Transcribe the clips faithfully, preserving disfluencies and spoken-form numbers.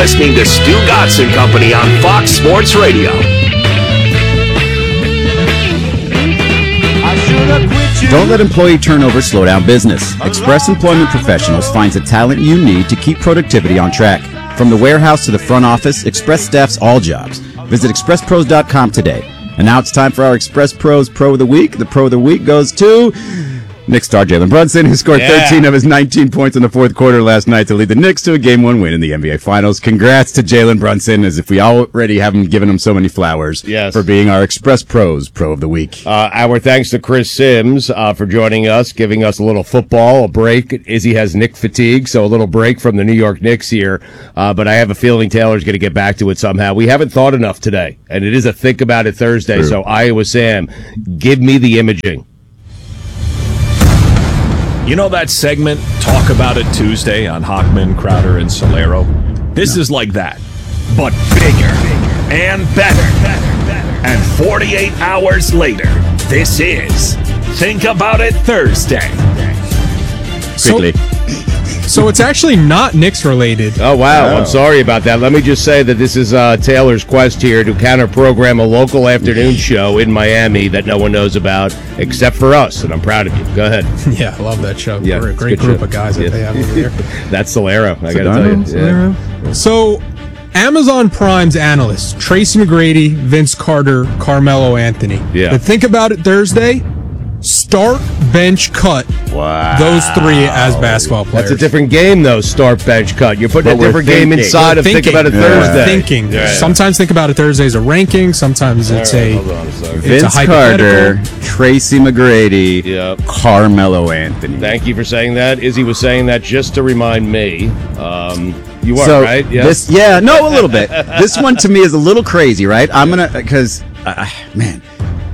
listening to Stu Gotts and Company on Fox Sports Radio. Don't let employee turnover slow down business. Express Employment Professionals finds the talent you need to keep productivity on track. From the warehouse to the front office, Express staffs all jobs. Visit express pros dot com today. And now it's time for our Express Pros Pro of the Week. The Pro of the Week goes to Knicks star Jalen Brunson, who scored yeah. thirteen of his nineteen points in the fourth quarter last night to lead the Knicks to a game one win in the N B A Finals. Congrats to Jalen Brunson, as if we already haven't given him so many flowers yes. for being our Express Pros Pro of the Week. Uh, our thanks to Chris Sims uh, for joining us, giving us a little football, a break. Izzy has Knick fatigue, so a little break from the New York Knicks here. Uh, but I have a feeling Taylor's going to get back to it somehow. We haven't thought enough today, and it is a Think About It Thursday. True. So Iowa Sam, give me the imaging. You know that segment, Talk About It Tuesday on Hochman, Crowder, and Solero? This no. is like that, but bigger and better. And forty-eight hours later, this is Think About It Thursday. Quickly. So, so it's actually not Knicks related. Oh, wow. Oh. I'm sorry about that. Let me just say that this is uh, Taylor's quest here to counter-program a local afternoon show in Miami that no one knows about except for us, and I'm proud of you. Go ahead. Yeah, I love that show. Yeah, We're a great group show. of guys that yeah. they have over there. That's Solero, I got to tell you. Solero. Yeah. So, Amazon Prime's analysts, Tracy McGrady, Vince Carter, Carmelo Anthony. Yeah. The Think About It Thursday, start, bench, cut. Wow. Those three as basketball players. That's a different game, though, start, bench, cut. You're putting But a different game inside of thinking. Think About It Yeah. Thursday. Thinking. Yeah. Sometimes Think About It Thursday is a ranking. Sometimes it's All right, a... hold on a second. It's Vince a Carter, Tracy McGrady, Yep. Carmelo Anthony. Thank you for saying that. Izzy was saying that just to remind me. Um, you are, so right? This, yeah, no, a little bit. This one to me is a little crazy, right? I'm going to, because, uh, man,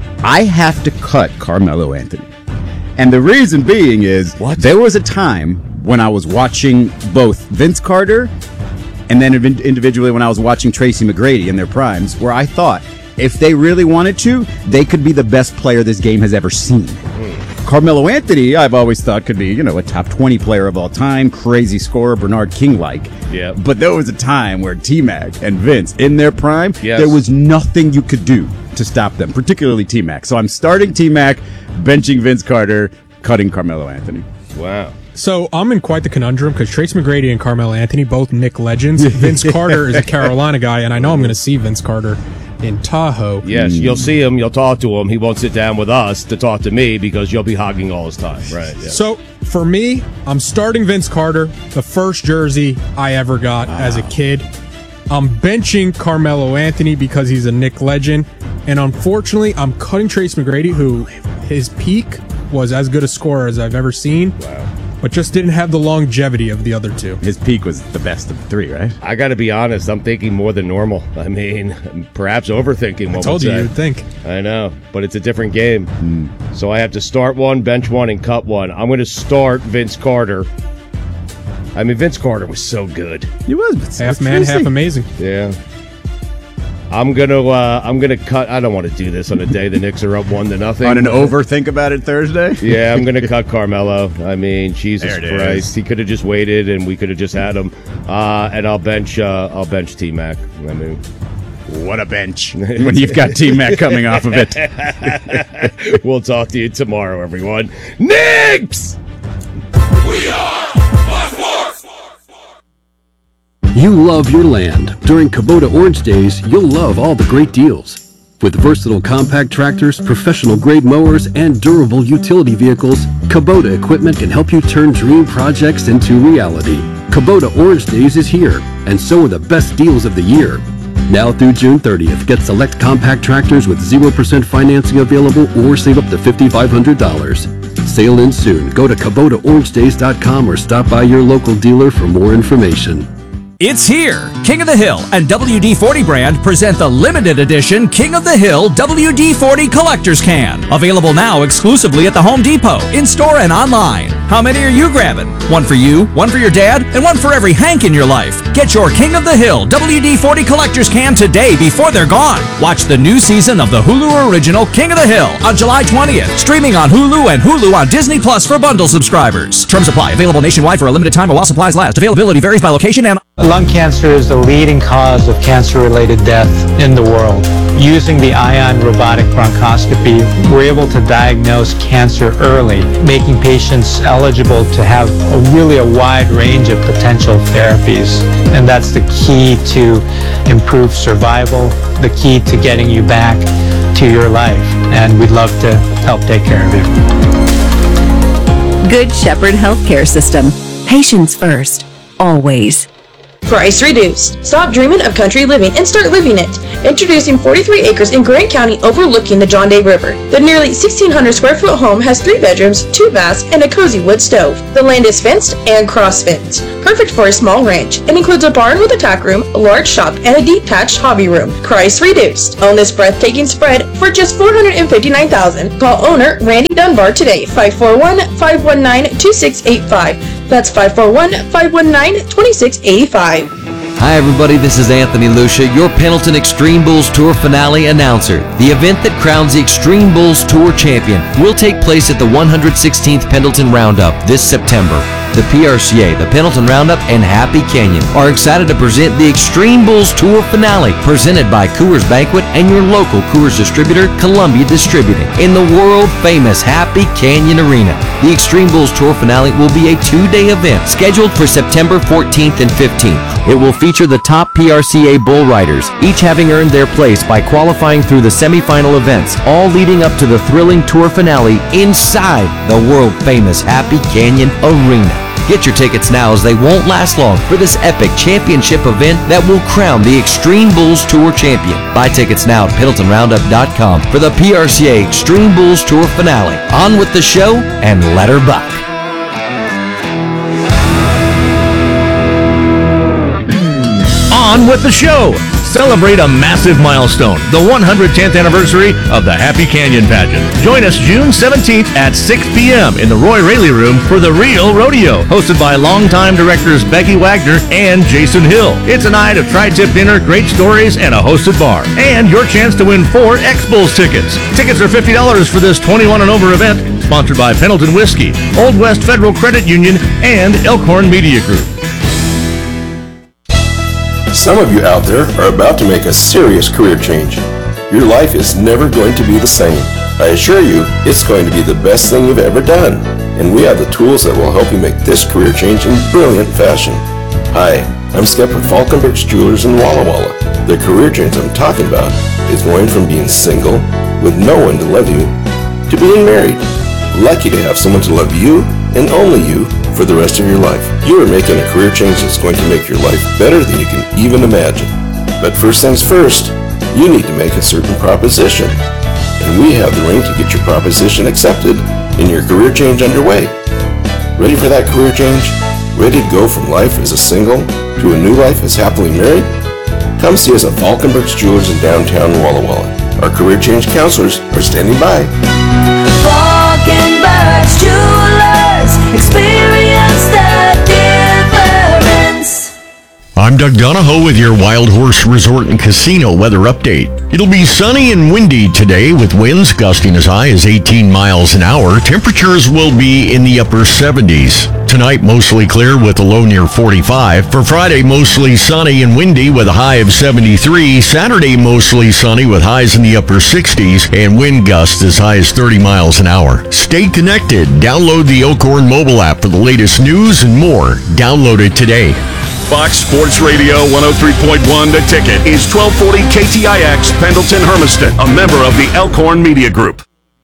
I have to cut Carmelo Anthony. And the reason being is what? There was a time when I was watching both Vince Carter and then individually when I was watching Tracy McGrady in their primes, where I thought if they really wanted to, they could be the best player this game has ever seen. Mm. Carmelo Anthony, I've always thought could be, you know, a top twenty player of all time, crazy scorer, Bernard King-like. Yeah. But there was a time where T-Mac and Vince, in their prime, yes. there was nothing you could do to stop them, particularly T-Mac. So I'm starting T-Mac, benching Vince Carter, cutting Carmelo Anthony. Wow. So I'm in quite the conundrum because Trace McGrady and Carmelo Anthony, both Knick legends. Vince Carter is a Carolina guy, and I know I'm going to see Vince Carter in Tahoe. Yes, mm. you'll see him. You'll talk to him. He won't sit down with us to talk to me because you'll be hogging all his time. Right. Yeah. So for me, I'm starting Vince Carter, the first jersey I ever got wow. as a kid. I'm benching Carmelo Anthony because he's a Knick legend. And unfortunately, I'm cutting Trace McGrady, who his peak was as good a scorer as I've ever seen. Wow. But just didn't have the longevity of the other two. His peak was the best of the three, right? I got to be honest. I'm thinking more than normal. I mean, perhaps overthinking. I told you you'd think. I know, but it's a different game. Mm. So I have to start one, bench one, and cut one. I'm going to start Vince Carter. I mean, Vince Carter was so good. He was half man, half amazing. Yeah. I'm gonna, uh, I'm gonna cut. I don't want to do this on a day the Knicks are up one to nothing. On an over think about it Thursday. Yeah, I'm gonna cut Carmelo. I mean, Jesus There it Christ, is. he could have just waited, and we could have just had him. Uh, and I'll bench, uh, I'll bench T Mac. I mean, what a bench when you've got T Mac coming off of it. We'll talk to you tomorrow, everyone. Knicks. We are. You love your land. During Kubota Orange Days, you'll love all the great deals. With versatile compact tractors, professional-grade mowers, and durable utility vehicles, Kubota equipment can help you turn dream projects into reality. Kubota Orange Days is here, and so are the best deals of the year. Now through June thirtieth, get select compact tractors with zero percent financing available or save up to five thousand five hundred dollars. Sale ends soon. Go to Kubota Orange Days dot com or stop by your local dealer for more information. It's here! King of the Hill and W D forty brand present the limited edition King of the Hill W D forty Collector's Can. Available now exclusively at the Home Depot, in-store and online. How many are you grabbing? One for you, one for your dad, and one for every Hank in your life. Get your King of the Hill W D forty Collector's Can today before they're gone. Watch the new season of the Hulu original King of the Hill on July twentieth. Streaming on Hulu and Hulu on Disney Plus for bundle subscribers. Terms apply. Available nationwide for a limited time while supplies last. Availability varies by location and... Lung cancer is the leading cause of cancer-related death in the world. Using the Ion robotic bronchoscopy, we're able to diagnose cancer early, making patients eligible to have a really a wide range of potential therapies. And that's the key to improved survival, the key to getting you back to your life. And we'd love to help take care of you. Good Shepherd Healthcare System. Patients first. Always. Price reduced. Stop dreaming of country living and start living it. Introducing forty-three acres in Grant County overlooking the John Day River. The nearly sixteen hundred square foot home has three bedrooms, two baths, and a cozy wood stove. The land is fenced and cross-fenced. Perfect for a small ranch. It includes a barn with a tack room, a large shop, and a detached hobby room. Price reduced. Own this breathtaking spread for just four hundred fifty-nine thousand dollars. Call owner Randy Dunbar today, five four one, five one nine, two six eight five. That's five four one, five one nine, two six eight five. Hi everybody, this is Anthony Lucia, your Pendleton Extreme Bulls Tour finale announcer. The event that crowns the Extreme Bulls Tour champion will take place at the one hundred sixteenth Pendleton Roundup this September. The P R C A, the Pendleton Roundup, and Happy Canyon are excited to present the Extreme Bulls Tour finale, presented by Coors Banquet and your local Coors distributor, Columbia Distributing, in the world-famous Happy Canyon Arena. The Extreme Bulls Tour finale will be a two-day event scheduled for September fourteenth and fifteenth. It will feature the top P R C A bull riders, each having earned their place by qualifying through the semifinal events, all leading up to the thrilling tour finale inside the world-famous Happy Canyon Arena. Get your tickets now, as they won't last long for this epic championship event that will crown the Extreme Bulls Tour champion. Buy tickets now at Pendleton Roundup dot com for the P R C A Extreme Bulls Tour finale. On with the show and let her buck. On with the show. Celebrate a massive milestone, the one hundred tenth anniversary of the Happy Canyon pageant. Join us June seventeenth at six p.m. in the Roy Raley Room for The Real Rodeo, hosted by longtime directors Becky Wagner and Jason Hill. It's a night of tri-tip dinner, great stories, and a hosted bar. And your chance to win four X-Bulls tickets. Tickets are fifty dollars for this twenty-one and over event, sponsored by Pendleton Whiskey, Old West Federal Credit Union, and Elkhorn Media Group. Some of you out there are about to make a serious career change. Your life is never going to be the same. I assure you, it's going to be the best thing you've ever done. And we have the tools that will help you make this career change in brilliant fashion. Hi, I'm Skep with Falkenbergs Jewelers in Walla Walla. The career change I'm talking about is going from being single, with no one to love you, to being married. Lucky to have someone to love you, and only you, for the rest of your life. You are making a career change that's going to make your life better than you can even imagine. But first things first, you need to make a certain proposition. And we have the ring to get your proposition accepted and your career change underway. Ready for that career change? Ready to go from life as a single to a new life as happily married? Come see us at Falkenbergs Jewelers in downtown Walla Walla. Our career change counselors are standing by. Falkenbergs Jewelers, experience the difference. I'm Doug Donahoe with your Wild Horse Resort and Casino weather update. It'll be sunny and windy today, with winds gusting as high as eighteen miles an hour. Temperatures will be in the upper seventies. Tonight, mostly clear with a low near forty-five. For Friday, mostly sunny and windy with a high of seventy-three. Saturday, mostly sunny with highs in the upper sixties and wind gusts as high as thirty miles an hour. Stay connected. Download the Elkhorn mobile app for the latest news and more. Download it today. Fox Sports Radio one oh three point one The Ticket is twelve forty K T I X Pendleton Hermiston, a member of the Elkhorn Media Group.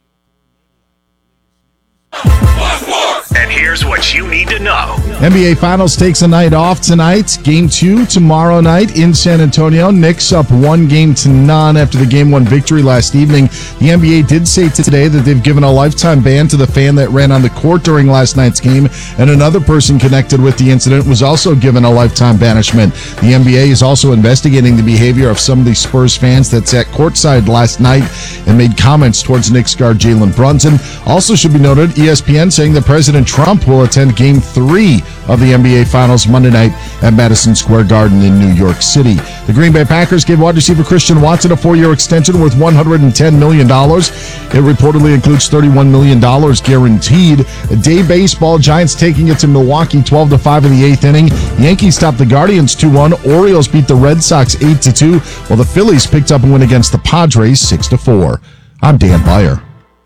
And here's what you need to know. N B A Finals takes a night off tonight. Game two tomorrow night in San Antonio. Knicks up one game to none after the game one victory last evening. The N B A did say today that they've given a lifetime ban to the fan that ran on the court during last night's game, and another person connected with the incident was also given a lifetime banishment. The N B A is also investigating the behavior of some of the Spurs fans that sat courtside last night and made comments towards Knicks guard Jalen Brunson. Also should be noted, E S P N saying that President Trump will attend Game three of the N B A Finals Monday night at Madison Square Garden in New York City. The Green Bay Packers gave wide receiver Christian Watson a four-year extension worth one hundred ten million dollars. It reportedly includes thirty-one million dollars guaranteed. Day baseball, Giants taking it to Milwaukee twelve to five in the eighth inning. Yankees topped the Guardians two one. Orioles beat the Red Sox eight to two, while the Phillies picked up a win against the Padres six to four. I'm Dan Byer.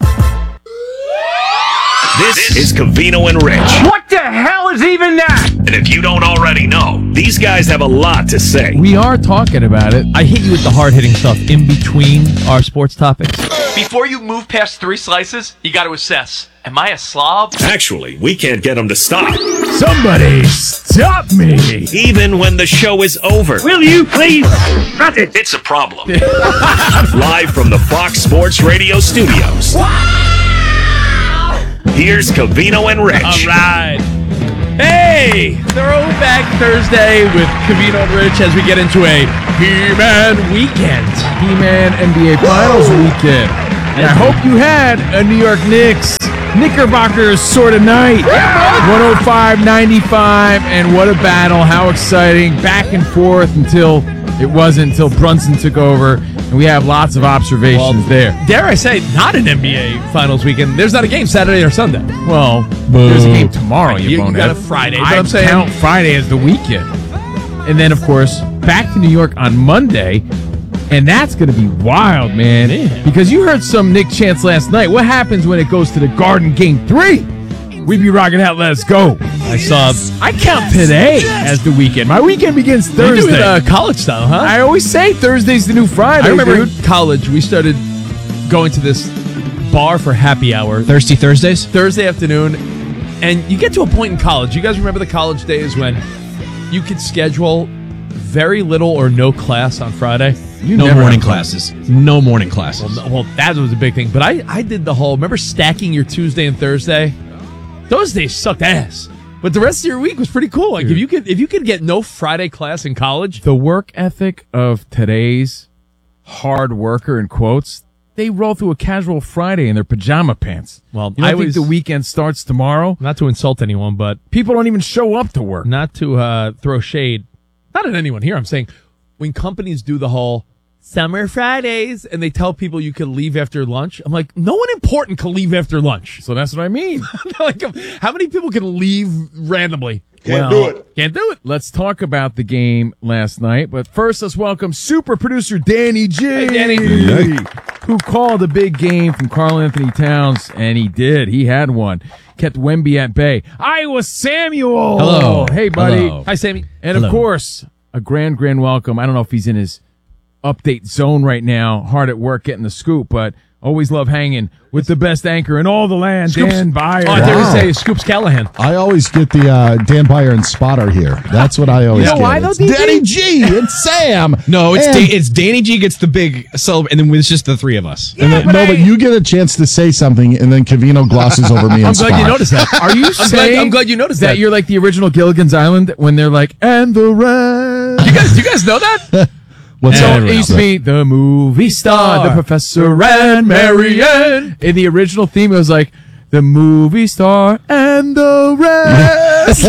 This is Covino and Rich. What the hell is even that? And if you don't already know, these guys have a lot to say. We are talking about it. I hit you with the hard-hitting stuff in between our sports topics. Before you move past three slices, you got to assess. Am I a slob? Actually, we can't get them to stop. Somebody stop me! Even when the show is over. Will you please cut it? It's a problem. Live from the Fox Sports Radio studios. Here's Covino and Rich. All right. Hey! Throwback Thursday with Covino and Rich as we get into a He-Man weekend. He-Man N B A Finals weekend. And I hope you had a New York Knicks Knickerbockers sort of night. one oh five ninety-five, and what a battle. How exciting. Back and forth until it wasn't, until Brunson took over. And we have lots of observations well, there. Dare I say, not an N B A Finals weekend. There's not a game Saturday or Sunday. Well, Boo. There's a game tomorrow, you, you, you got a Friday. But I I'm saying count Friday as the weekend. And then, of course, back to New York on Monday. And that's going to be wild, man. man. Because you heard some Nick chants last night. What happens when it goes to the Garden Game three? We be rocking out. Let's go. I saw. I count today as the weekend. My weekend begins Thursday. You do it, uh, college style, huh? I always say Thursday's the new Friday. I remember dude. in college we started going to this bar for happy hour. Thirsty Thursdays? Thursday afternoon. And you get to a point in college. You guys remember the college days when you could schedule very little or no class on Friday? You no morning classes. No morning classes. Well, no, well, that was a big thing. But I, I did the whole, remember stacking your Tuesday and Thursday? Those days sucked ass. But the rest of your week was pretty cool. Like, if you could if you could get no Friday class in college. The work ethic of today's hard worker, in quotes, they roll through a casual Friday in their pajama pants. Well, you know, I I think was, the weekend starts tomorrow. Not to insult anyone, but people don't even show up to work. Not to uh, throw shade. Not at anyone here. I'm saying when companies do the whole Summer Fridays and they tell people you can leave after lunch, I'm like, no one important can leave after lunch. So that's what I mean. Like, how many people can leave randomly? Can't well, do it. Can't do it. Let's talk about the game last night. But first, let's welcome super producer Danny G. Hey, Danny. Hey. Who called a big game from Karl Anthony Towns. And he did. He had one. Kept Wemby at bay. Iowa Samuel. Hello. Hey, buddy. Hello. Hi, Sammy. And, Hello. of course, a grand, grand welcome. I don't know if he's in his update zone right now, hard at work getting the scoop, but always love hanging with the best anchor in all the land, Scoops. Dan Byer. Oh, I dare wow. say Scoops Callahan. I always get the uh, Dan Byer and Spotter here. That's what I always you know get. Why though, it's Danny G and Sam. No, it's and, da- it's Danny G gets the big celeb, and then it's just the three of us. Yeah, then, but no, I, but you get a chance to say something, and then Covino glosses over me. I'm and glad Spot. you noticed that. Are you I'm saying glad, I'm glad you noticed that, that you're like the original Gilligan's Island when they're like, and the rest? Do you guys, do you guys know that? What's so that? It used to be the movie star, the Professor and Marianne. In the original theme, it was like the movie star and the rest.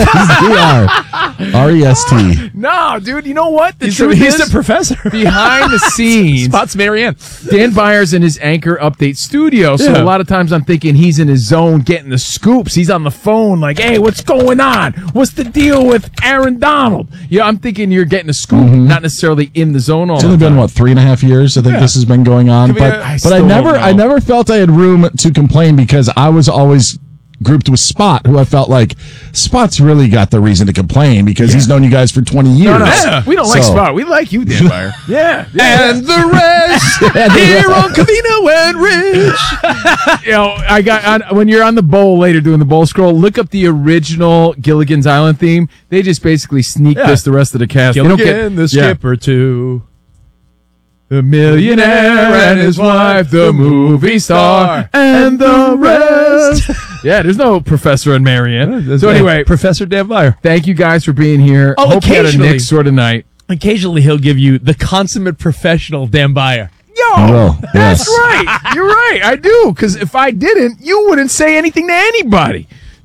R E S T. No, dude, you know what? The he's truth the, he's is, the professor. Behind the scenes, Spots Marianne. Dan Byers in his Anchor Update studio. So Yeah. a lot of times I'm thinking he's in his zone getting the scoops. He's on the phone like, hey, what's going on? What's the deal with Aaron Donald? Yeah, I'm thinking you're getting a scoop, Mm-hmm. not necessarily in the zone all It's the only time. been what three and a half years. I think Yeah. this has been going on, Could but be a- I but still I don't never know. I never felt I had room to complain because I was always grouped with Spot, who I felt like Spot's really got the reason to complain because he's known you guys for twenty years. No, no, yeah. we don't like So- Spot. We like you, Dan Byer. yeah, yeah. And the rest here on Covino and Rich. You know, I got on, when you're on the bowl later doing the bowl scroll, look up the original Gilligan's Island theme. They just basically sneak Yeah. this the rest of the cast. They Gilligan, don't get the yeah. skipper, too. The millionaire and his wife, the movie star, and the rest. Yeah, there's no Professor and Marianne. So anyway, Professor Dan Byer. thank you guys for being here. Oh, Hope you had a occasionally. Nick sort of night. Occasionally he'll give you the consummate professional Dan Byer. Yo, I will, that's yes. right. You're right. I do, because if I didn't, you wouldn't say anything to anybody.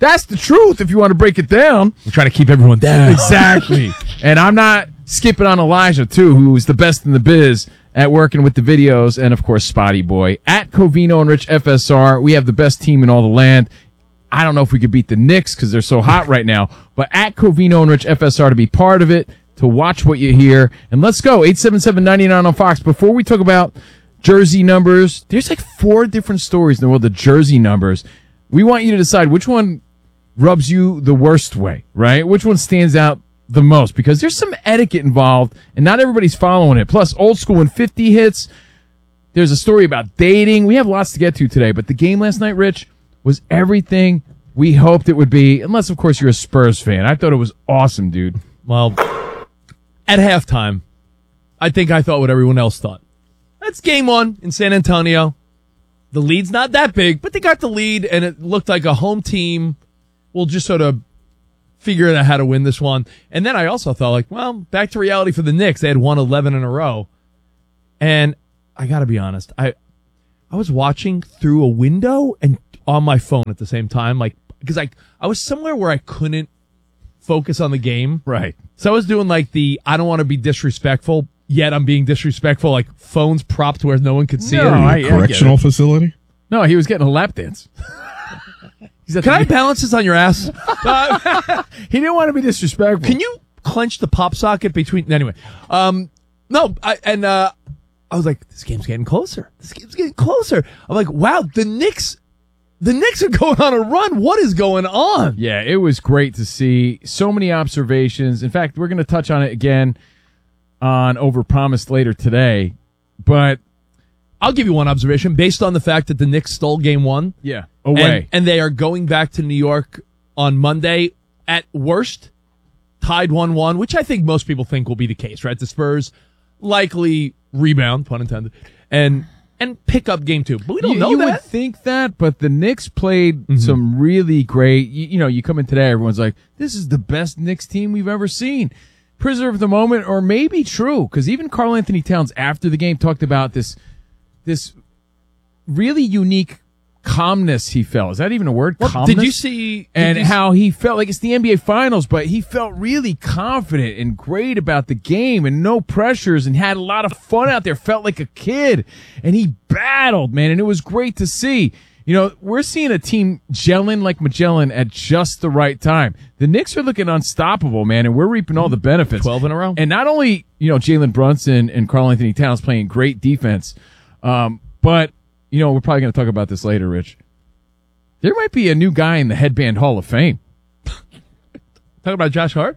That's the truth if you want to break it down. We're trying to keep everyone down. Exactly. And I'm not skipping on Elijah, too, who is the best in the biz at working with the videos, and, of course, Spotty Boy. At Covino and Rich F S R, we have the best team in all the land. I don't know if we could beat the Knicks because they're so hot right now, but at Covino and Rich F S R to be part of it, to watch what you hear. And let's go, eight seven seven, nine nine on Fox. Before we talk about jersey numbers, there's like four different stories in the world of jersey numbers. We want you to decide which one rubs you the worst way, right? Which one stands out the most? Because there's some etiquette involved, and not everybody's following it. Plus, old school when fifty hits. There's a story about dating. We have lots to get to today, but the game last night, Rich, was everything we hoped it would be, unless, of course, you're a Spurs fan. I thought it was awesome, dude. Well, at halftime, I think I thought what everyone else thought. That's game one in San Antonio. The lead's not that big, but they got the lead, and it looked like a home team will just sort of figure out how to win this one. And then I also thought, like, well, back to reality for the Knicks. They had won eleven in a row. And I got to be honest, I I was watching through a window and on my phone at the same time, like, because I, I was somewhere where I couldn't focus on the game. Right. So I was doing, like, the I don't want to be disrespectful, yet I'm being disrespectful, like phones propped where no one could see No, it. I- I get Correctional it. facility? No, he was getting a lap dance. Can I balance this on your ass? He didn't want to be disrespectful. Can you clench the pop socket between? Anyway, um, no, I, and uh, I was like, this game's getting closer. This game's getting closer. I'm like, wow, the Knicks, the Knicks are going on a run. What is going on? Yeah, it was great to see. So many observations. In fact, we're going to touch on it again on Overpromised later today. But I'll give you one observation based on the fact that the Knicks stole game one. Yeah, away. And, and they are going back to New York on Monday at worst, tied one one, which I think most people think will be the case, right? The Spurs likely rebound, pun intended, and and pick up game two. But we don't you, know you that. would think that, but the Knicks played Mm-hmm. some really great. You, you know, you come in today, everyone's like, "This is the best Knicks team we've ever seen." Preserve the moment, or maybe true, because even Karl Anthony Towns after the game talked about this this really unique calmness he felt. Is that even a word? Well, calmness? did you see? did And you how he felt like it's the N B A Finals, but he felt really confident and great about the game and no pressures and had a lot of fun out there, felt like a kid. And he battled, man, and it was great to see. You know, we're seeing a team gelling like Magellan at just the right time. The Knicks are looking unstoppable, man, and we're reaping all the benefits. twelve in a row. And not only, you know, Jalen Brunson and Karl Anthony Towns playing great defense, um, but, you know, we're probably going to talk about this later, Rich. There might be a new guy in the Headband Hall of Fame. Talking about Josh Hart?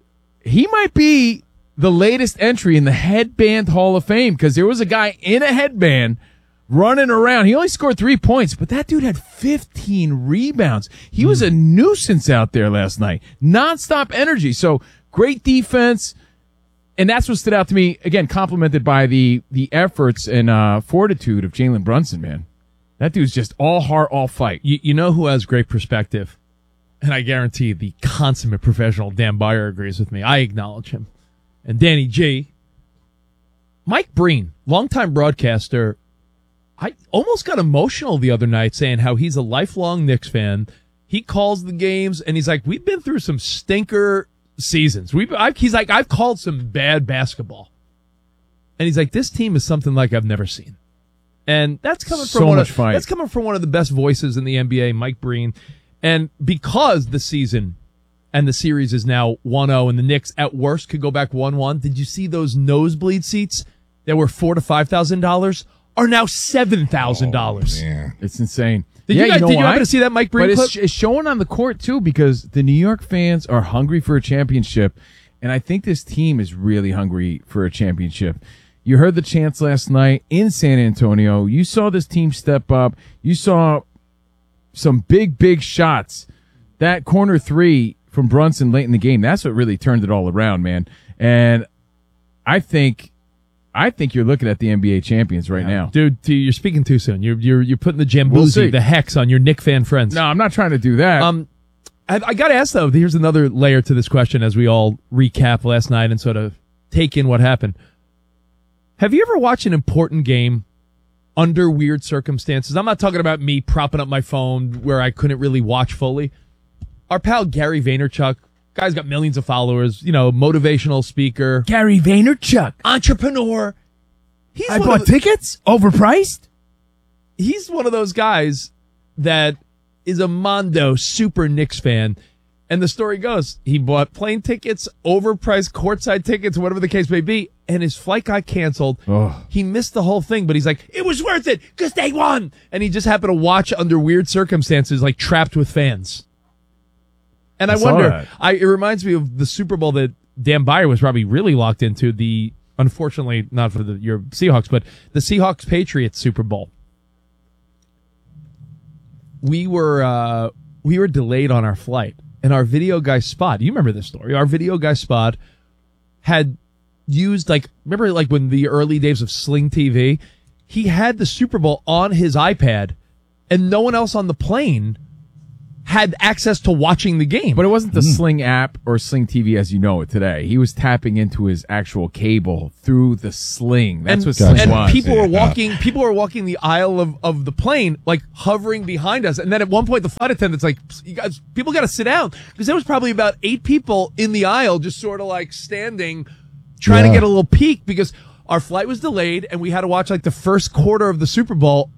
He might be the latest entry in the Headband Hall of Fame because there was a guy in a headband running around. He only scored three points, but that dude had fifteen rebounds. He was a nuisance out there last night. Nonstop energy. So great defense. And that's what stood out to me, again, complimented by the the efforts and uh, fortitude of Jalen Brunson, man. That dude's just all heart, all fight. You, you know who has great perspective? And I guarantee the consummate professional Dan Beyer agrees with me. I acknowledge him. And Danny G. Mike Breen, longtime broadcaster, I almost got emotional the other night saying how he's a lifelong Knicks fan. He calls the games, and he's like, we've been through some stinker seasons. We've, I've, he's like, I've called some bad basketball. And he's like, this team is something like I've never seen. And that's coming from So one much of, fight. that's coming from one of the best voices in the N B A, Mike Breen. And because the season and the series is now one oh and the Knicks at worst could go back one one, did you see those nosebleed seats that were four to five thousand dollars are now seven thousand dollars? Yeah, it's insane. Did yeah, you guys, know did you why? happen to see that Mike Breen But clip? it's, it's showing on the court too because the New York fans are hungry for a championship, and I think this team is really hungry for a championship. You heard the chants last night in San Antonio. You saw this team step up. You saw some big, big shots. That corner three from Brunson late in the game, that's what really turned it all around, man. And I think I think you're looking at the N B A champions right now. Dude, dude, you're speaking too soon. You're you're you're putting the We'll see. Jamboozy, the hex on your Knick fan friends. No, I'm not trying to do that. Um, I, I got to ask though. Here's another layer to this question as we all recap last night and sort of take in what happened. Have you ever watched an important game under weird circumstances? I'm not talking about me propping up my phone where I couldn't really watch fully, our pal Gary Vaynerchuk, guy's got millions of followers, you know, motivational speaker. Gary Vaynerchuk. Entrepreneur. He's I one bought of the- tickets? Overpriced? He's one of those guys that is a Mondo super Knicks fan. And the story goes, he bought plane tickets, overpriced courtside tickets, whatever the case may be, and his flight got canceled. Oh. He missed the whole thing, but he's like, it was worth it because they won. And he just happened to watch under weird circumstances, like trapped with fans. And I, I saw wonder, that. I, it reminds me of the Super Bowl that Dan Beyer was probably really locked into, the, unfortunately, not for the, your Seahawks, but the Seahawks-Patriots Super Bowl. We were, uh, we were delayed on our flight. And our video guy Spot, you remember this story? Our video guy Spot had used, like, remember like when the early days of Sling T V? He had the Super Bowl on his iPad, and no one else on the plane had access to watching the game. But it wasn't the Sling app or Sling T V as you know it today. He was tapping into his actual cable through the Sling. That's and, what Sling and was. people Yeah. were walking. People were walking the aisle of, of the plane, like hovering behind us. And then at one point, the flight attendant's like, "You guys, people got to sit down," because there was probably about eight people in the aisle, just sort of like standing, trying Yeah. to get a little peek, because our flight was delayed and we had to watch like the first quarter of the Super Bowl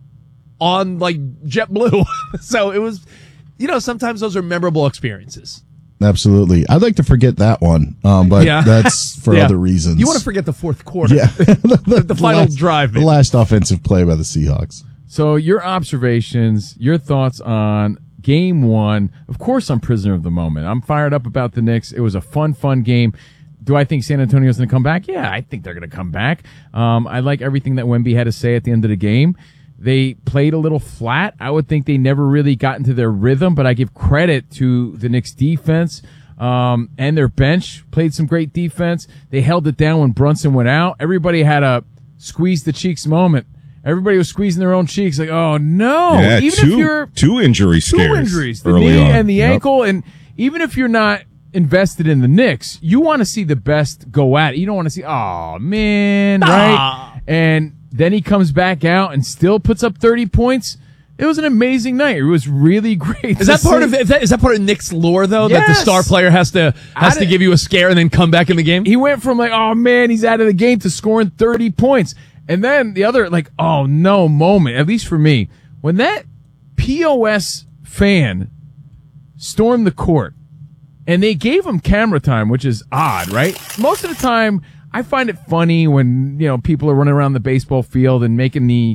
on like JetBlue. So it was, you know, sometimes those are memorable experiences. Absolutely. I'd like to forget that one, um, but Yeah. that's for Yeah. other reasons. You want to forget the fourth quarter, Yeah. the, the final last, drive. The maybe. last offensive play by the Seahawks. So your observations, your thoughts on game one. Of course, I'm prisoner of the moment. I'm fired up about the Knicks. It was a fun, fun game. Do I think San Antonio's going to come back? Yeah, I think they're going to come back. Um, I like everything that Wemby had to say at the end of the game. They played a little flat. I would think they never really got into their rhythm, but I give credit to the Knicks defense. Um, and their bench played some great defense. They held it down when Brunson went out. Everybody had a squeeze the cheeks moment. Everybody was squeezing their own cheeks, like, oh no! Yeah, even two, if you're two injury two scares injuries, the early knee on. and the Yep. ankle, and even if you're not invested in the Knicks, you want to see the best go at it. You don't want to see, oh man, right? And then he comes back out and still puts up thirty points. It was an amazing night. It was really great. Is that part of is that, is that part of Nick's lore though? That the Yes. star player has to has I to did- give you a scare and then come back in the game? He went from like, oh man, he's out of the game to scoring thirty points. And then the other, like, oh no moment, at least for me, when that P O S fan stormed the court and they gave him camera time, which is odd, right? Most of the time, I find it funny when, you know, people are running around the baseball field and making the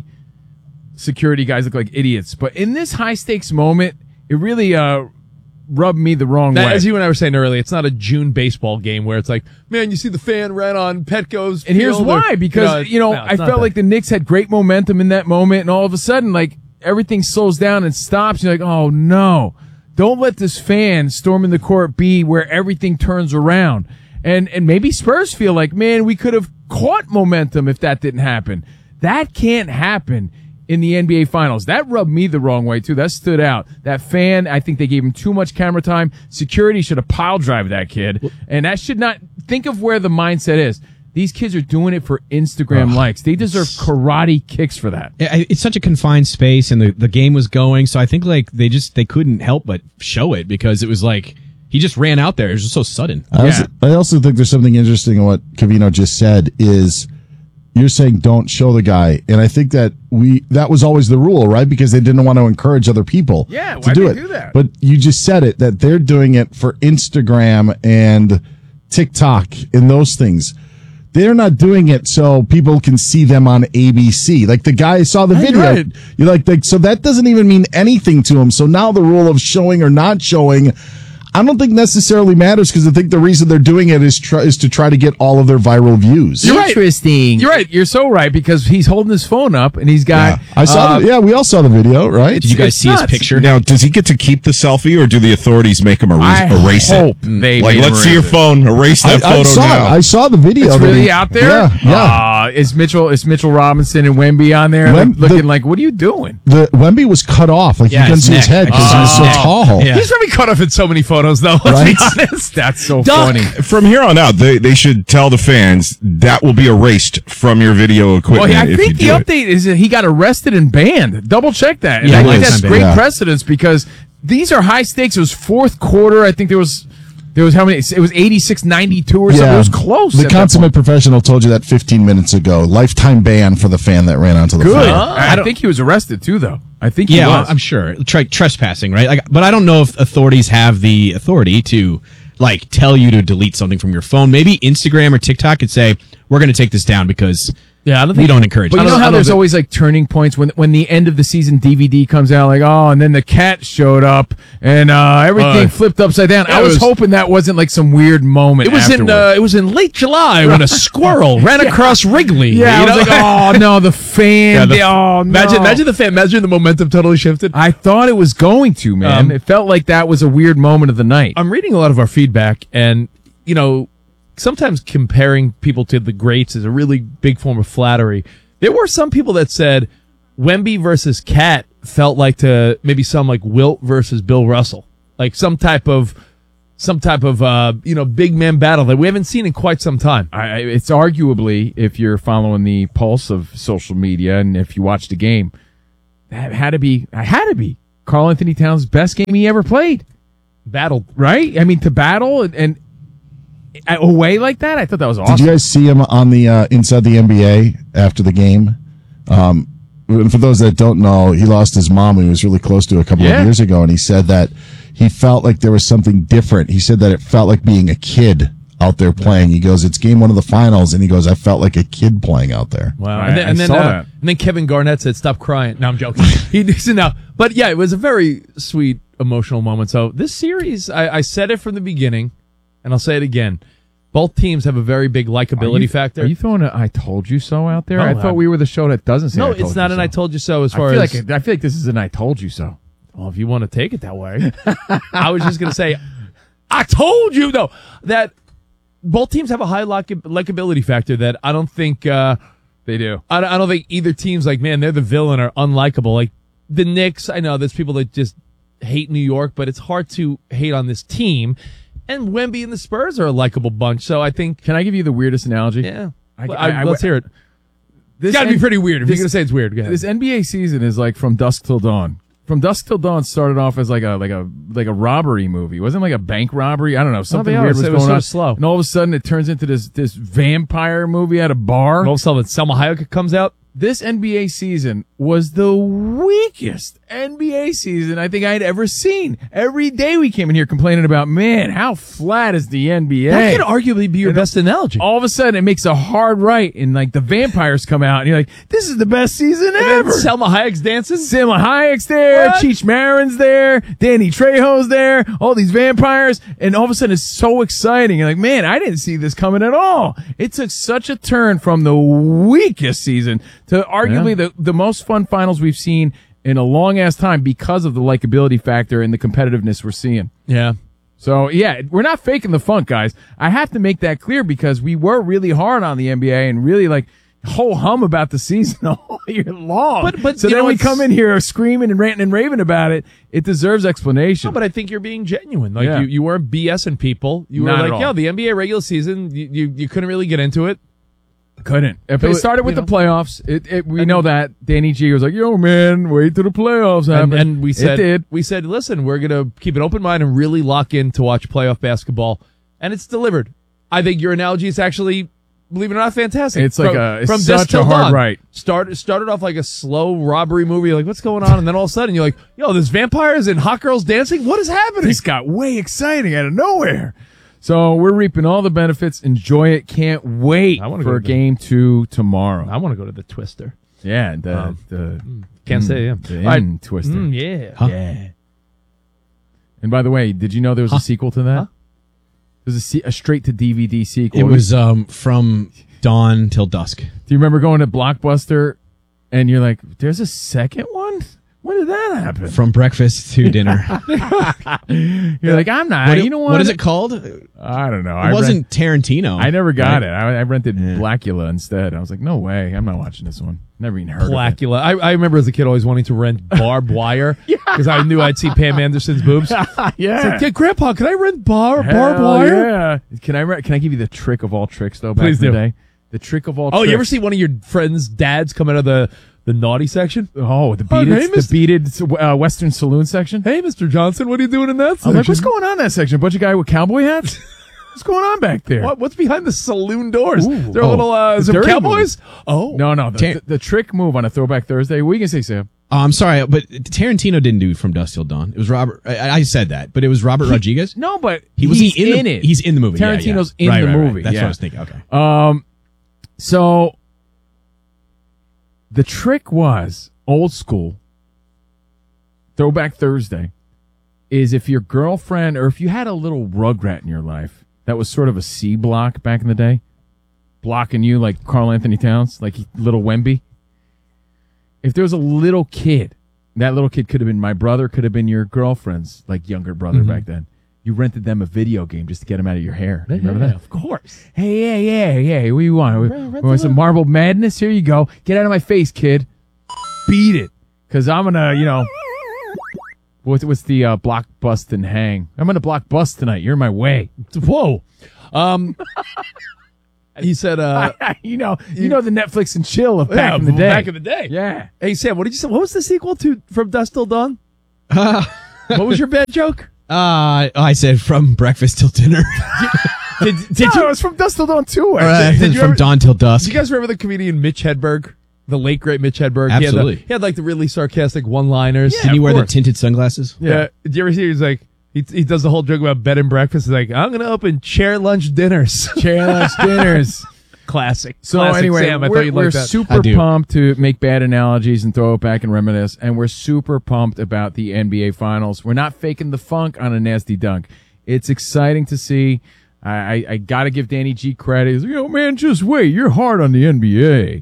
security guys look like idiots. But in this high stakes moment, it really, uh, rubbed me the wrong That, way. as you and I were saying earlier, it's not a June baseball game where it's like, man, you see the fan ran on Petco's And here's field or- why, because, you know, no, it's I not felt that. like the Knicks had great momentum in that moment, and all of a sudden, like, everything slows down and stops. You're like, oh no, don't let this fan storming the court be where everything turns around. And, and maybe Spurs feel like, man, we could have caught momentum if that didn't happen. That can't happen in the N B A Finals. That rubbed me the wrong way, too. That stood out. That fan, I think they gave him too much camera time. Security should have pile drive that kid. And that should not, think of where the mindset is. These kids are doing it for Instagram likes. They deserve karate kicks for that. I- It's such a confined space, and the, the game was going, so I think like they just they couldn't help but show it because it was like he just ran out there. It was just so sudden. I, also, I also think there's something interesting in what Covino just said is you're saying don't show the guy. And I think that we that was always the rule, right? Because they didn't want to encourage other people Yeah, to why'd do they it. do that? But you just said it, that they're doing it for Instagram and TikTok and those things. They're not doing it so people can see them on A B C. Like the guy saw the Hey, video. right. You're like, like, so that doesn't even mean anything to him. So now the rule of showing or not showing, I don't think necessarily matters because I think the reason they're doing it is try, is to try to get all of their viral views. You're Interesting. You're right. You're so right because he's holding his phone up and he's got. I saw. uh, the, yeah, we all saw the video, right? Did you guys It's see his nuts. picture? Now, does he get to keep the selfie, or do the authorities make him erase, I erase hope it? they like, made him let's see your erase it. phone. Erase that I, photo I saw now. it. I saw the video. It's that really he- out there. Yeah, yeah. Uh, is Mitchell is Mitchell Robinson and Wemby on there Wem- like, looking the- like, what are you doing? The Wemby was cut off, like Yeah, you couldn't his see his neck. head because he was so Oh. tall. Yeah. He's probably cut off in so many photos though. Let's Right? be honest. That's so Duck. funny. From here on out, they, they should tell the fans that will be erased from your video equipment. Well, I if think the you do it. update is that he got arrested and banned. Double check that. And Yeah, I it think was. that's great Yeah. precedence because these are high stakes. It was fourth quarter. I think there was there was how many? It was eighty-six ninety-two or something. It was close. The consummate professional told you that fifteen minutes ago. Lifetime ban for the fan that ran onto the Good. field. I, I think he was arrested too, though. I think he Yeah, was. I'm sure. Tre- trespassing, right? Like, but I don't know if authorities have the authority to like tell you to delete something from your phone. Maybe Instagram or TikTok could say, "We're going to take this down because." Yeah, I don't we think, don't encourage But it. you know how there's that- always like turning points when when the end of the season D V D comes out, like, oh, and then the cat showed up and uh, everything Uh, flipped upside down. I it was, was- hoping that wasn't like some weird moment. It was in afterward. uh, it was in late July when a squirrel ran across Wrigley. Yeah, you I was know? like, oh no, the fan. Yeah, the- the- oh no. Imagine, imagine the fan. Imagine the momentum totally shifted. I thought it was going to, man. Um, it felt like that was a weird moment of the night. I'm reading a lot of our feedback, and you know, sometimes comparing people to the greats is a really big form of flattery. There were some people that said Wemby versus Cat felt like to maybe some like Wilt versus Bill Russell, like some type of some type of uh, you know big man battle that we haven't seen in quite some time. I, I- it's arguably, if you're following the pulse of social media and if you watched the game, that had to be, I had to be Karl Anthony Towns' best game he ever played. Battled, right? I mean, to battle and, and away like that, I thought that was awesome. Did you guys see him on the uh, inside the N B A after the game? Um, and for those that don't know, he lost his mom. He was really close to a couple Yeah. of years ago, and he said that he felt like there was something different. He said that it felt like being a kid out there playing. He goes, "It's game one of the finals," and he goes, "I felt like a kid playing out there." Wow. I- And then, I and, then saw uh, that. and then Kevin Garnett said, "Stop crying." No, I'm joking. he didn't know. But yeah, it was a very sweet, emotional moment. So this series, I, I said it from the beginning, and I'll say it again. Both teams have a very big likability Are you- factor. Are you throwing a "I told you so" out there? No, I thought I- we were the show that doesn't say. no, I it's told not you an so. "I told you so." As I far feel as like I feel like this is an "I told you so." well, if you want to take it that way, I was just gonna say, "I told you." No, that both teams have a high like- likability factor that I don't think uh, they do. I don't, I don't think either team's like, man, they're the villain or unlikable. Like the Knicks, I know there's people that just hate New York, but it's hard to hate on this team. And Wemby and the Spurs are a likable bunch, so I think. Can I give you the weirdest analogy? Yeah, I, I, I- let's I- hear it. This It's got to be N- pretty weird. If this- you're gonna say it's weird, go ahead. This N B A season is like from dusk till dawn. From dusk till dawn started off as like a like a like a robbery movie. It wasn't like a bank robbery. I don't know. Something they are. weird was It going was sort on. of slow. And all of a sudden, it turns into this this vampire movie at a bar. And all of a sudden, Selma Hayek comes out. This N B A season was the weakest N B A season I think I had ever seen. Every day we came in here complaining about, man, how flat is the N B A? That could arguably be your And best analogy. All of a sudden, it makes a hard right, and like the vampires come out, and you're like, this is the best season And then ever. Selma Hayek's dancing. Selma Hayek's there, What? Cheech Marin's there, Danny Trejo's there, all these vampires, and all of a sudden it's so exciting. You're like, man, I didn't see this coming at all. It took such a turn from the weakest season to arguably Yeah. the, the most fun finals we've seen in a long ass time because of the likability factor and the competitiveness we're seeing. Yeah. So yeah, we're not faking the funk, guys. I have to make that clear because we were really hard on the N B A and really like ho hum about the season all year long. But- but, so you then know, we it's- come in here screaming and ranting and raving about it. It deserves explanation. No, but I think you're being genuine. Like Yeah. you, you weren't BSing people. You were Not at like, all. yo, the N B A regular season, you, you, you couldn't really get into it. Couldn't. If So it it- started with you the playoffs, it, it we know that Danny G was like, "Yo, man, wait till the playoffs happen." And, and we It said, did. we said, listen, we're gonna keep an open mind and really lock in to watch playoff basketball, and it's delivered. I think your analogy is actually, believe it or not, fantastic. It's like From- a- it's from such dusk till a hard dawn. right. Start started off like a slow robbery movie. You're like, what's going on? And then all of a sudden, you're like, yo, there's vampires and hot girls dancing. What is happening? This got way exciting out of nowhere. So we're reaping all the benefits. Enjoy it. Can't wait I wanna for go to the- game two tomorrow. I want to go to the Twister. Yeah, the Um, the Can't mm, say yeah. the All right. in Twister. Mm, yeah. Huh? Yeah. And by the way, did you know there was a sequel to that? Huh? There's a, se- a straight to D V D sequel. It was um, from dawn till dusk. Do you remember going to Blockbuster and you're like, "There's a second one? When did that happen?" From breakfast to dinner. You're like, "I'm not." What, you know what? What is it called? I don't know. It I wasn't Tarantino. I never got right? it. I, I rented Blackula instead. I was like, no way. I'm not watching this one. Never even heard of it. Blackula. I, I remember as a kid always wanting to rent barbed wire because I knew I'd see Pam Anderson's boobs. yeah. It's like, hey, Grandpa, can I rent bar, Hell barbed wire? Yeah. Can I re- can I give you the trick of all tricks though? Back Please in the do. day? The trick of all. Oh, tricks. you ever see one of your friends' dads come out of the The naughty section? Oh, the Oh, beaded, hey, the Mister beaded uh, Western Saloon section. Hey, Mister Johnson, what are you doing in that I'm section? like, what's going on in that section? A bunch of guys with cowboy hats? What's going on back there? What, what's behind the saloon doors? Ooh. There are Oh, little uh, the some dirty cowboys? move. Oh. No, no. The, Tar- the, the trick move on a Throwback Thursday. What are you going to say, Sam? Oh, I'm sorry, but Tarantino didn't do From Dusk Till Dawn. It was Robert. I, I said that, but it was Robert Rodriguez. No, but he was he's he in, in the, it. He's in the movie. Yeah, Tarantino's yeah. in Right, the right, right. movie. That's yeah. what I was thinking. Okay. Um, so the trick was old school. Throwback Thursday is if your girlfriend or if you had a little rugrat in your life that was sort of a C block back in the day, blocking you like Karl Anthony Towns, like little Wemby. If there was a little kid, that little kid could have been my brother, could have been your girlfriend's like younger brother Mm-hmm. back then. You rented them a video game just to get them out of your hair. Yeah, Remember yeah, that? of course. Hey, yeah, yeah, yeah. What do you want? Rent- rent We want them some up. Marble Madness? Here you go. Get out of my face, kid. Beat it. Because I'm going to, you know, what's, what's the uh, block bust and hang? I'm going to block bust tonight. You're in my way. Whoa. Um, he said, uh, you know, you know the Netflix and chill of back yeah, in the day. Back in the day. Yeah. Hey, Sam, what did you say? What was the sequel to From Dusk Till Dawn? what was your bad joke? Uh, I said From Breakfast Till Dinner. Did, did you? It was From Dusk Till Dawn too. Or, uh, Did- did you From ever- Dawn Till Dusk. Do you guys remember the comedian Mitch Hedberg? The late, great Mitch Hedberg? Absolutely. He had, the, he had like the really sarcastic one-liners. Didn't he wear the tinted sunglasses? Yeah. Did you ever see he's like, he, he does the whole joke about bed and breakfast. He's like, I'm going to open chair lunch dinners. Chair lunch dinners. Classic. So Classic anyway, Sam. I we're, thought you'd we're like that. super pumped to make bad analogies and throw it back and reminisce, and we're super pumped about the N B A Finals. We're not faking the funk on a nasty dunk. It's exciting to see. I, I, I got to give Danny G credit. He's like, you know, man, just wait. You're hard on the N B A.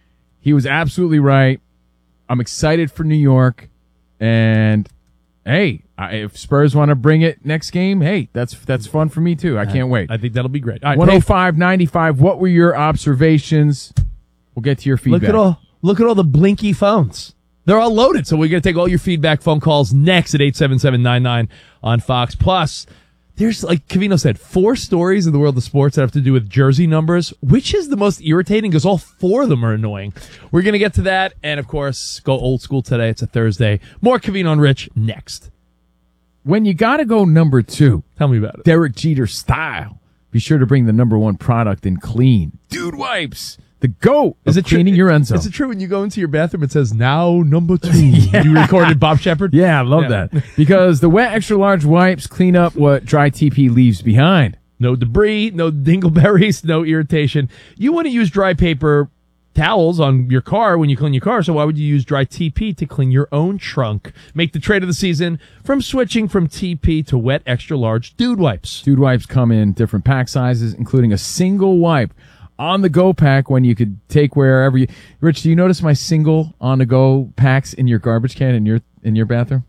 He was absolutely right. I'm excited for New York, and hey, I, if Spurs want to bring it next game, hey, that's that's fun for me too. I can't wait. I think that'll be great. All right, one oh hey, five ninety-five. What were your observations? We'll get to your feedback. Look at all look at all the blinky phones. They're all loaded. So we're going to take all your feedback phone calls next at eight seven seven nine nine on Fox. Plus, there's, like Covino said, four stories in the world of sports that have to do with jersey numbers. Which is the most irritating? Because all four of them are annoying. We're going to get to that. And, of course, go old school today. It's a Thursday. More Covino and Rich next. When you got to go number two, tell me about it. Derek Jeter style. Be sure to bring the number one product in clean. Dude Wipes. The GOAT Is of it true? cleaning your end zone. Is it true when you go into your bathroom it says now number two? You recorded Bob Shepard? Yeah, I love Yeah. that. Because the wet extra large wipes clean up what dry T P leaves behind. No debris, no dingleberries, no irritation. You want to use dry paper towels on your car when you clean your car, so why would you use dry T P to clean your own trunk? Make the trade of the season from switching from T P to wet extra large Dude Wipes. Dude Wipes come in different pack sizes, including a single wipe on the go pack when you could take wherever you. Rich, do you notice my single on the go packs in your garbage can in your in your bathroom?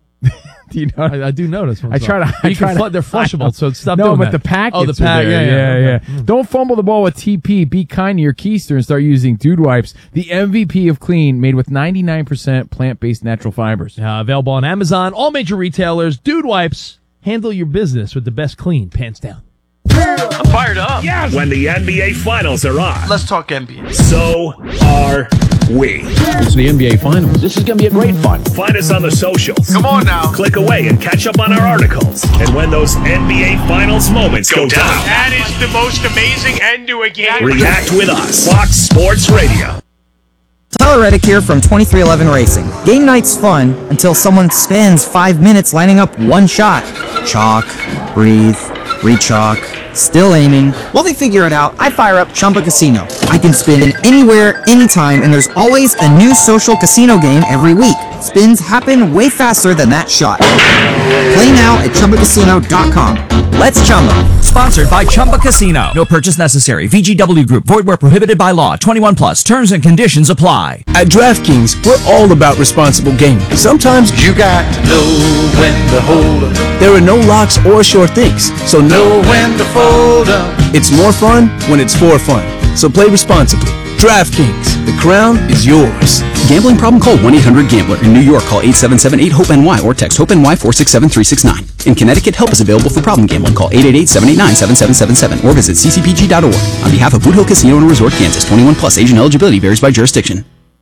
Do you know? I, I do notice. I try to. But I you try can to, flood, they're flushable, so stop no, doing but that. the packets. Oh, the pack. are there. Yeah, yeah, yeah, yeah. yeah. Don't fumble the ball with T P. Be kind to your keister and start using Dude Wipes, the M V P of clean, made with ninety-nine percent plant-based natural fibers. Uh, available on Amazon, all major retailers. Dude Wipes. Handle your business with the best clean, pants down. I'm fired up. Yes! When the N B A Finals are on, Let's talk N B A. so are we. It's the N B A Finals. This is going to be a great fun. Find us on the socials. Come on now. Click away and catch up on our articles. And when those N B A Finals moments go, down, That is the most amazing end to a game. react with us. Fox Sports Radio. Tyler Reddick here from twenty-three eleven Racing. Game night's fun until someone spends five minutes lining up one shot. Chalk, breathe, re-chalk, still aiming. While they figure it out, I fire up Chumba Casino. I can spin anywhere, anytime, and there's always a new social casino game every week. Spins happen way faster than that shot. Play now at Chumba Casino dot com. Let's Chumba. Sponsored by Chumba Casino. No purchase necessary. V G W Group. Void where prohibited by law. twenty-one plus. Terms and conditions apply. At DraftKings, we're all about responsible gaming. Sometimes you got to know when to hold up. There are no locks or sure things, so know when to fold up. It's more fun when it's for fun. So play responsibly. DraftKings, the crown is yours. Gambling problem? Call one eight hundred gambler. In New York, call eight seven seven eight hope N Y or text HOPE-NY four six seven three six nine. In Connecticut, help is available for problem gambling. Call eight eight eight seven eight nine seven seven seven seven or visit c c p g dot org. On behalf of Boot Hill Casino and Resort, Kansas, twenty-one plus, age and eligibility varies by jurisdiction.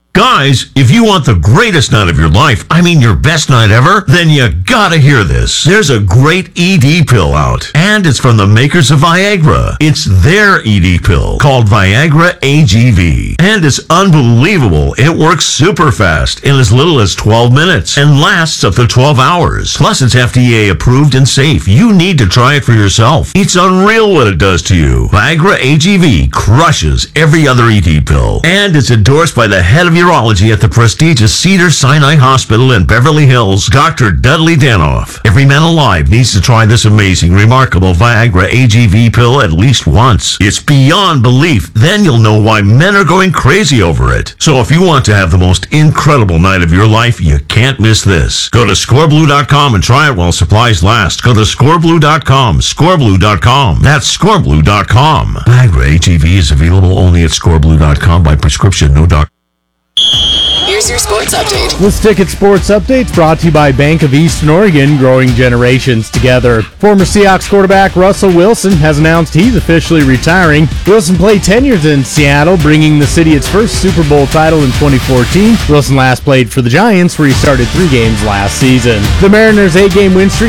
Guys, if you want the greatest night of your life, I mean your best night ever, then you gotta hear this. There's a great E D pill out, and it's from the makers of Viagra. It's their E D pill called Viagra A G V, and it's unbelievable. It works super fast in as little as twelve minutes and lasts up to twelve hours. Plus, it's F D A approved and safe. You need to try it for yourself. It's unreal what it does to you. Viagra A G V crushes every other E D pill, and it's endorsed by the head of urology at the prestigious Cedars-Sinai Hospital in Beverly Hills, Doctor Dudley Danoff. Every man alive needs to try this amazing, remarkable Viagra A G V pill at least once. It's beyond belief. Then you'll know why men are going crazy over it. So if you want to have the most incredible night of your life, you can't miss this. Go to score blue dot com and try it while supplies last. Go to score blue dot com, score blue dot com. That's score blue dot com. Viagra A G V is available only at score blue dot com by prescription, no doctor. Here's your sports update. This Ticket Sports Update's brought to you by Bank of Eastern Oregon, growing generations together. Former Seahawks quarterback Russell Wilson has announced he's officially retiring. Wilson played ten years in Seattle, bringing the city its first Super Bowl title in twenty fourteen. Wilson last played for the Giants, where he started three games last season. The Mariners' eight-game win streak